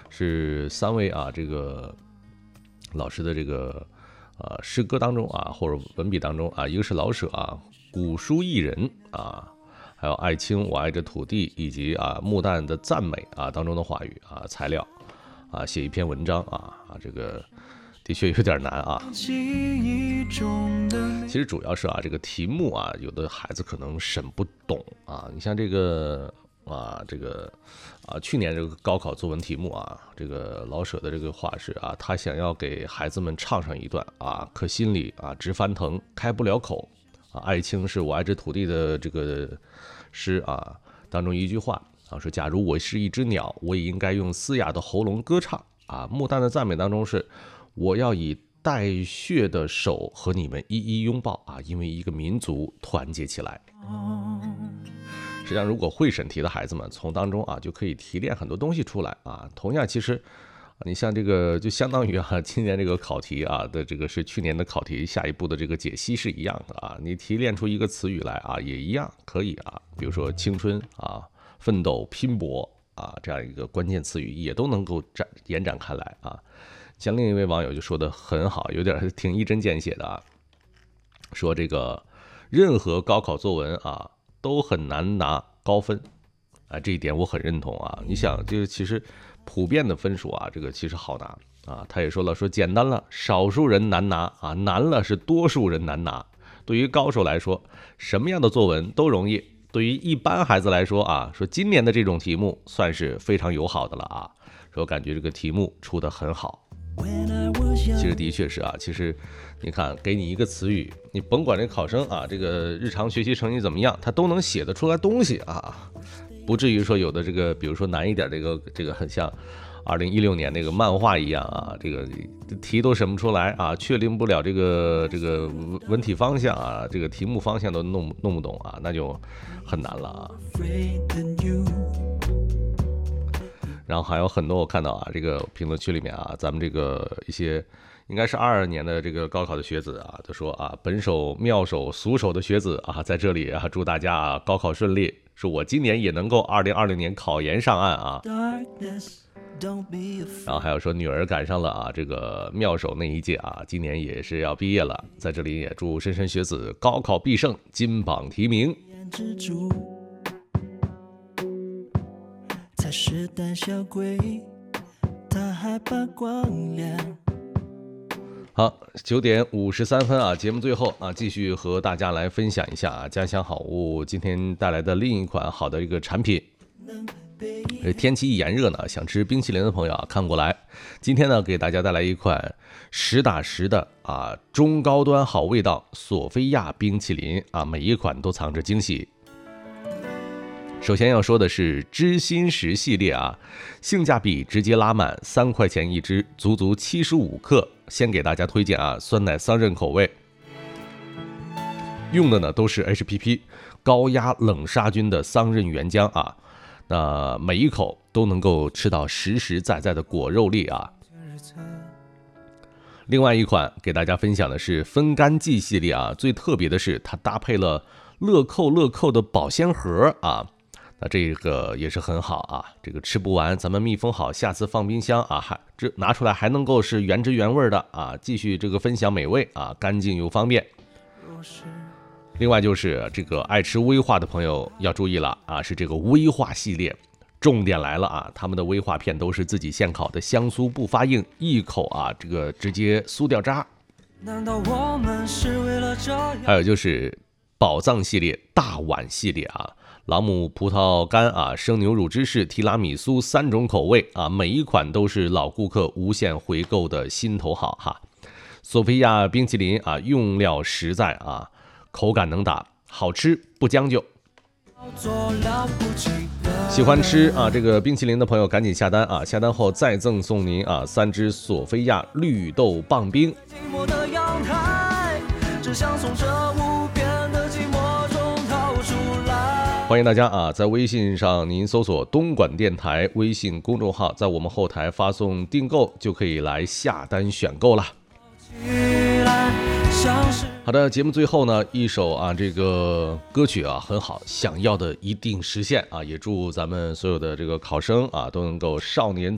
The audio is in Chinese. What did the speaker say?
是3位啊这个老师的这个诗歌当中啊，或者文笔当中啊，一个是老舍啊古书艺人啊，还有艾青我爱这土地，以及穆旦的赞美啊当中的话语啊材料啊，写一篇文章这个的确有点难啊。其实主要是这个题目啊，有的孩子可能审不懂啊。你像这个去年这个高考作文题目啊，这个老舍的这个话是他想要给孩子们唱上一段可心里直翻腾，开不了口艾青是我爱这土地的这个诗当中一句话说假如我是一只鸟，我也应该用嘶哑的喉咙歌唱穆旦的赞美当中是我要以带血的手和你们一一拥抱因为一个民族团结起来。实际上如果会审题的孩子们从当中就可以提炼很多东西出来同样其实你像这个就相当于今年这个考题的这个是去年的考题下一步的这个解析是一样的你提炼出一个词语来也一样可以比如说青春奋斗拼搏这样一个关键词语也都能够延展开来像另一位网友就说的很好，有点挺一针见血的说这个任何高考作文都很难拿高分这一点我很认同你想这个其实普遍的分数这个其实好拿他也说了，说简单了少数人难拿难了是多数人难拿。对于高手来说什么样的作文都容易，对于一般孩子来说说今年的这种题目算是非常友好的了说感觉这个题目出得很好。其实的确是其实你看给你一个词语，你甭管这考生这个日常学习成绩怎么样，他都能写得出来东西不至于说有的这个比如说难一点这个很像2016年那个漫画一样这个题都审不出来确定不了这个文体方向这个题目方向都弄不懂那就很难了然后还有很多我看到这个评论区里面咱们这个一些应该是22年的这个高考的学子都说本手妙手俗手的学子在这里祝大家高考顺利，说我今年也能够2020年考研上岸然后还有说女儿赶上了这个妙手那一届今年也是要毕业了，在这里也祝莘莘学子高考必胜，金榜题名。才是胆小鬼，他害怕光亮。好，9点53分节目最后继续和大家来分享一下家乡好物今天带来的另一款好的一个产品。天气一炎热呢，想吃冰淇淋的朋友看过来。今天呢，给大家带来一款实打实的中高端好味道索菲亚冰淇淋每一款都藏着惊喜。首先要说的是知心食系列性价比直接拉满，3块钱一支，足足75克。先给大家推荐酸奶桑葚口味，用的呢都是 HPP 高压冷杀菌的桑葚原浆那每一口都能够吃到实实在在的果肉粒另外一款给大家分享的是分干剂系列最特别的是它搭配了乐扣的保鲜盒那这个也是很好这个吃不完咱们密封好，下次放冰箱这拿出来还能够是原汁原味的继续这个分享美味干净又方便。另外就是这个爱吃威化的朋友要注意了是这个威化系列，重点来了他们的威化片都是自己现烤的，香酥不发硬，一口这个直接酥掉渣。难道我们是为了这样？还有就是宝藏系列大碗系列朗姆葡萄干生牛乳芝士提拉米苏3种口味每一款都是老顾客无限回购的心头好索菲亚冰淇淋用料实在口感能打，好吃不将就。喜欢吃这个冰淇淋的朋友赶紧下单下单后再赠送您3支索菲亚绿豆棒冰。欢迎大家在微信上您搜索东莞电台微信公众号，在我们后台发送订购就可以来下单选购了。好的，节目最后呢一首这个歌曲很好，想要的一定实现也祝咱们所有的这个考生都能够少年